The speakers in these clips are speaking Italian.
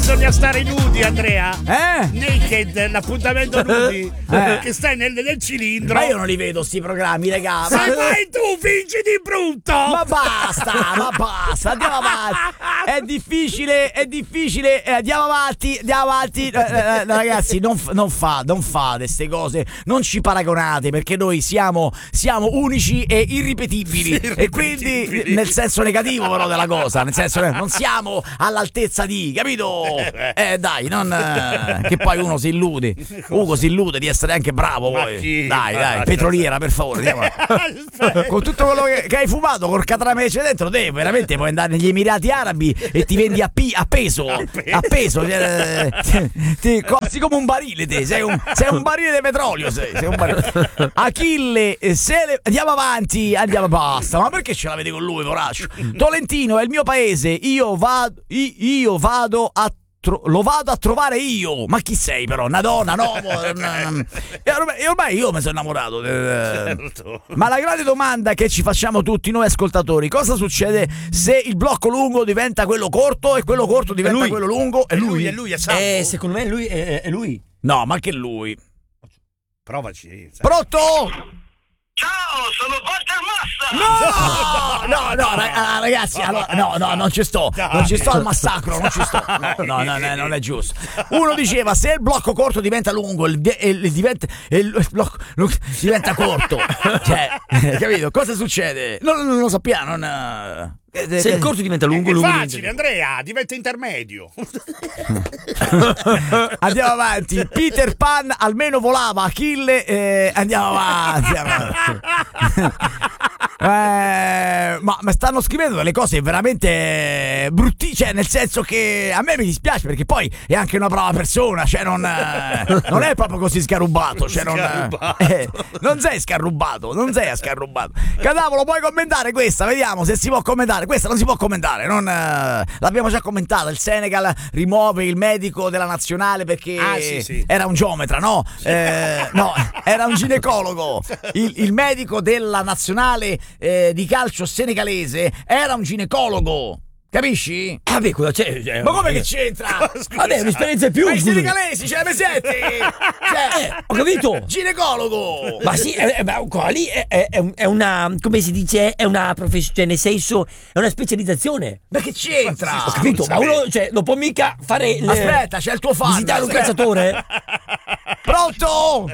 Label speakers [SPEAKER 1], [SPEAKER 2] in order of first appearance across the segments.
[SPEAKER 1] bisogna stare nudi, Andrea.
[SPEAKER 2] Naked,
[SPEAKER 1] l'appuntamento nudi. Che stai nel cilindro.
[SPEAKER 2] Ma io non li vedo sti programmi, raga.
[SPEAKER 1] Se vai tu, fingi di brutto.
[SPEAKER 2] Ma basta, andiamo avanti. È difficile, andiamo avanti. Ragazzi, non fate queste cose, non ci paragonate, perché noi siamo unici e irripetibili. E quindi, nel senso negativo però della cosa, nel senso che non siamo all'altezza di, capito? Dai, non che poi uno si illude. Ugo si illude di essere anche bravo poi. Dai, petroliera, per favore, con tutto quello che hai fumato col catramece dentro te, veramente puoi andare negli Emirati Arabi e ti vendi a peso. Costi come un barile te, sei un barile di petrolio, sei un barile. Achille, andiamo avanti, basta, ma perché ce l'avete con lui, poraccio? Tolentino è il mio paese, io vado lo vado a trovare io. Ma chi sei però? Una donna, un uomo? E ormai io mi sono innamorato. Ma la grande domanda che ci facciamo tutti noi ascoltatori: cosa succede se il blocco lungo diventa quello corto e quello corto diventa quello lungo? È lui,
[SPEAKER 1] è Sambo?
[SPEAKER 3] Secondo me lui è lui.
[SPEAKER 2] No, ma che lui.
[SPEAKER 1] Provaci.
[SPEAKER 2] Pronto?
[SPEAKER 4] Ciao, sono Walter Massa!
[SPEAKER 2] No, ragazzi, allora, no, non ci sto al massacro, non ci sto. No, non è giusto. Uno diceva: se il blocco corto diventa lungo, il blocco diventa corto. Cioè, capito? Cosa succede? Non lo sappiamo,
[SPEAKER 3] se il corto diventa lungo,
[SPEAKER 1] è facile, Andrea, diventa intermedio.
[SPEAKER 2] Andiamo avanti. Peter Pan almeno volava, Achille, andiamo avanti. Ma stanno scrivendo delle cose veramente brutti, cioè nel senso che a me mi dispiace, perché poi è anche una brava persona, cioè non è proprio così scarrubato, cioè non sei scarrubato. Cadavolo, puoi commentare questa? Vediamo se si può commentare. Questa non si può commentare, l'abbiamo già commentata. Il Senegal rimuove il medico della nazionale perché
[SPEAKER 1] sì.
[SPEAKER 2] era un geometra, no, era un ginecologo. Il medico della nazionale di calcio senegalese era un ginecologo. Capisci?
[SPEAKER 3] Vabbè, cosa c'è?
[SPEAKER 2] Ma come che c'entra?
[SPEAKER 3] Vabbè, è un'esperienza in più.
[SPEAKER 2] Ma i senegalesi ce la presenti?
[SPEAKER 3] Ho capito.
[SPEAKER 2] Ginecologo.
[SPEAKER 3] Ma sì, ma qua lì è una, come si dice, è una professione, nel senso, è una specializzazione.
[SPEAKER 2] Ma che c'entra?
[SPEAKER 3] Ho capito, ma uno, non può mica fare.
[SPEAKER 2] Aspetta, c'è il tuo fan.
[SPEAKER 3] Visitare un calciatore.
[SPEAKER 2] Pronto?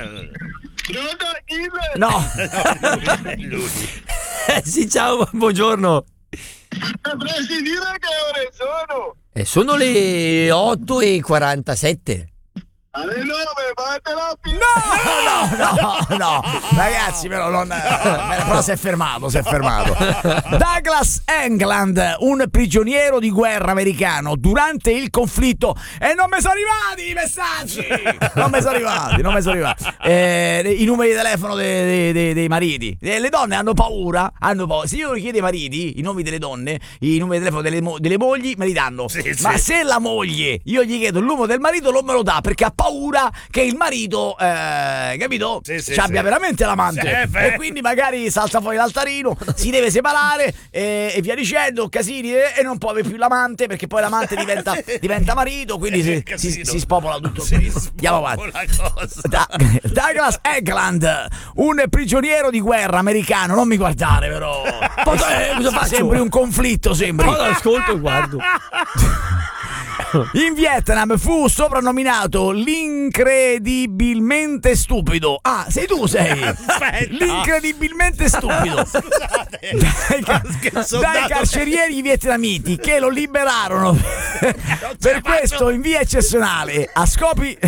[SPEAKER 2] No.
[SPEAKER 1] Lui.
[SPEAKER 3] Sì, ciao, buongiorno.
[SPEAKER 4] Potresti dire che ore sono?
[SPEAKER 3] Sono le 8:47.
[SPEAKER 4] Alle 9, fatela finire.
[SPEAKER 2] No, ragazzi, però si è fermato. Douglas England, un prigioniero di guerra americano durante il conflitto. E non mi sono arrivati i messaggi. Non mi sono arrivati. I numeri di telefono dei mariti. Le donne hanno paura. Se io chiedo ai mariti i nomi delle donne, i numeri di telefono delle mogli, me li danno. Ma se la moglie, io gli chiedo il numero del marito, non me lo dà, perché ha paura che il marito, capito? Abbia veramente l'amante. E quindi magari salta fuori l'altarino, si deve separare e via dicendo, casini, e non può avere più l'amante, perché poi l'amante diventa marito, quindi si spopola tutto. Andiamo avanti. Douglas England, un prigioniero di guerra americano. Non mi guardare, però.
[SPEAKER 3] Cosa faccio?
[SPEAKER 2] Sembri un conflitto, sembri.
[SPEAKER 3] Ascolto e guardo.
[SPEAKER 2] In Vietnam fu soprannominato l'incredibilmente stupido. Ah, sei tu, l'incredibilmente stupido. Dai carcerieri vietnamiti, che lo liberarono per questo in via eccezionale a scopi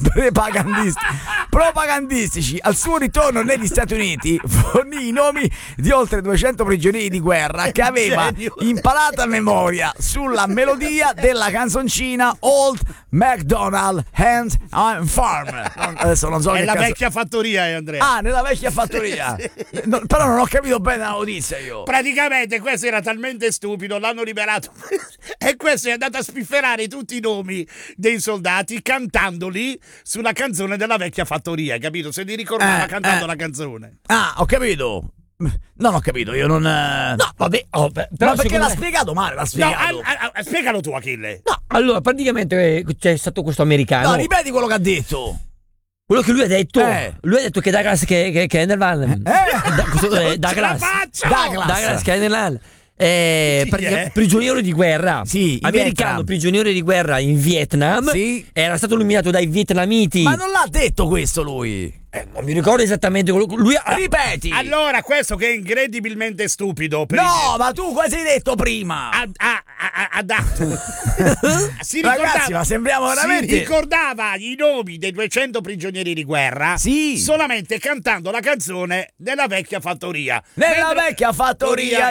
[SPEAKER 2] propagandistici. Al suo ritorno negli Stati Uniti fornì i nomi di oltre 200 prigionieri di guerra che aveva imparato a memoria sulla melodia della canzoncina Old MacDonald Hand Farm. Adesso non so
[SPEAKER 1] è
[SPEAKER 2] che
[SPEAKER 1] la vecchia fattoria, Andrea.
[SPEAKER 2] Ah, nella vecchia fattoria. Però non ho capito bene la notizia io.
[SPEAKER 1] Praticamente questo era talmente stupido, l'hanno liberato e questo è andato a spifferare tutti i nomi dei soldati cantandoli sulla canzone della vecchia fattoria, capito? Se li ricordava cantando la canzone.
[SPEAKER 2] Ah, ho capito. Non ho capito, io non.
[SPEAKER 3] No, vabbè, però
[SPEAKER 2] Ma perché
[SPEAKER 3] secondo
[SPEAKER 2] l'ha
[SPEAKER 3] me-
[SPEAKER 2] spiegato male, l'ha
[SPEAKER 1] No,
[SPEAKER 2] spiegato.
[SPEAKER 1] spiegalo tu, Achille.
[SPEAKER 3] No, allora praticamente c'è stato questo americano.
[SPEAKER 2] No, ripeti quello che ha detto.
[SPEAKER 3] Quello che lui ha detto.
[SPEAKER 2] Eh.
[SPEAKER 3] Lui ha detto che Douglas che è nel van.
[SPEAKER 1] Ce la
[SPEAKER 3] Douglas.
[SPEAKER 1] faccio!
[SPEAKER 3] Douglas che è nel van.
[SPEAKER 1] è?
[SPEAKER 3] Prigioniero di guerra.
[SPEAKER 2] Sì, in
[SPEAKER 3] americano,
[SPEAKER 2] Vietnam.
[SPEAKER 3] prigioniero di guerra in Vietnam.
[SPEAKER 2] Sì.
[SPEAKER 3] Era stato nominato dai vietnamiti.
[SPEAKER 2] Ma non l'ha detto questo lui.
[SPEAKER 3] Non mi ricordo esattamente quello. Lui ha.
[SPEAKER 2] Ripeti.
[SPEAKER 1] Allora, questo che è incredibilmente stupido.
[SPEAKER 2] No, ma tu cosa hai detto prima?
[SPEAKER 1] Ha dato.
[SPEAKER 2] Ragazzi, ma sembriamo veramente.
[SPEAKER 1] Si ricordava i nomi dei 200 prigionieri di guerra
[SPEAKER 2] Sì.
[SPEAKER 1] solamente cantando la canzone della vecchia fattoria.
[SPEAKER 2] Nella vecchia fattoria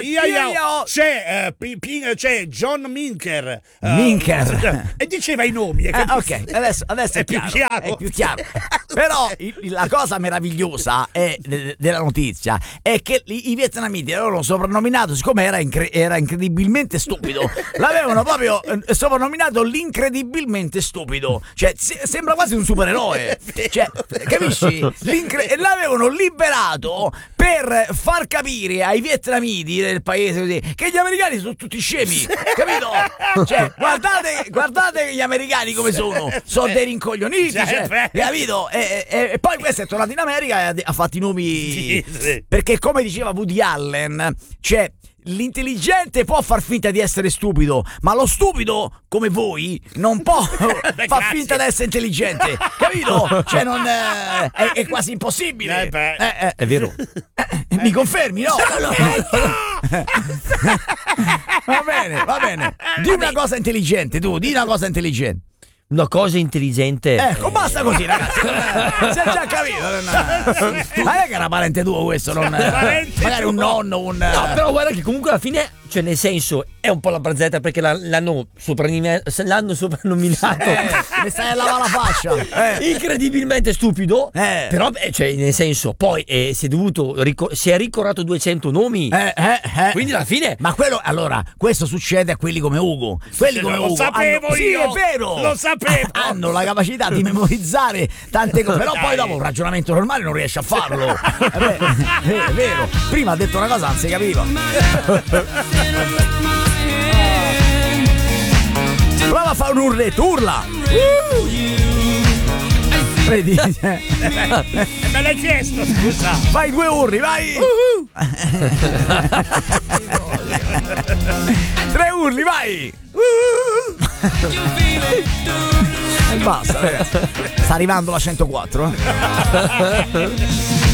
[SPEAKER 1] c'è John Minker.
[SPEAKER 2] Minker.
[SPEAKER 1] E diceva i nomi. hai capito?
[SPEAKER 2] Ok, adesso
[SPEAKER 1] È più chiaro.
[SPEAKER 2] È più chiaro. Però la cosa meravigliosa della notizia è che i vietnamiti avevano soprannominato, siccome era incredibilmente stupido, l'avevano proprio soprannominato l'incredibilmente stupido. Cioè, sembra quasi un supereroe. Cioè, capisci? E l'avevano liberato per far capire ai vietnamiti del paese così che gli americani sono tutti scemi, capito? Cioè, guardate gli americani come sono dei rincoglioniti, capito? E poi questo è tornato in America e ha fatto i nomi.
[SPEAKER 1] Sì.
[SPEAKER 2] Perché, come diceva Woody Allen, cioè, l'intelligente può far finta di essere stupido, ma lo stupido, come voi, non può far
[SPEAKER 1] Grazie.
[SPEAKER 2] finta di essere intelligente, capito? Cioè, non è quasi impossibile.
[SPEAKER 3] È vero.
[SPEAKER 2] Mi confermi, no? Va bene. Di una cosa intelligente, tu, di una cosa intelligente.
[SPEAKER 3] Una cosa intelligente.
[SPEAKER 2] Ecco, basta così, ragazzi. Si è già capito. Ma è che era parente tuo questo, non. Magari un nonno, un.
[SPEAKER 3] No, però guarda che comunque alla fine, cioè nel senso, è un po' la barzetta perché l'hanno soprannominato.
[SPEAKER 2] Mi stai a lavare la faccia.
[SPEAKER 3] Incredibilmente stupido.
[SPEAKER 2] Eh.
[SPEAKER 3] Però, cioè, nel senso, poi si è ricordato 200 nomi. Quindi alla fine.
[SPEAKER 2] Ma quello, allora, questo succede a quelli come Ugo. Quelli come
[SPEAKER 1] Lo
[SPEAKER 2] Ugo.
[SPEAKER 1] sapevo
[SPEAKER 2] Sì,
[SPEAKER 1] io.
[SPEAKER 2] è vero.
[SPEAKER 1] Lo sapevo.
[SPEAKER 2] Hanno la capacità di memorizzare tante cose. Però poi dopo un ragionamento normale non riesce a farlo. È vero. Prima ha detto una cosa, non si capiva. Prova a fare un urletto, urla! Vedi?
[SPEAKER 1] Me l'hai chiesto, scusa.
[SPEAKER 2] Vai, 2 urli, vai! 3 urli, vai! E basta, ragazzi. Sta arrivando la 104,